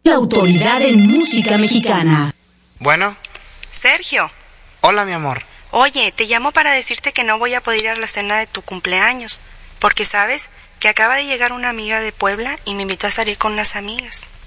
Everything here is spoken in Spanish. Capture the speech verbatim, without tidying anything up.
La autoridad en música mexicana. Bueno. Sergio. Hola, mi amor. Oye, te llamo para decirte que no voy a poder ir a la cena de tu cumpleaños, porque sabes que acaba de llegar una amiga de Puebla y me invitó a salir con unas amigas.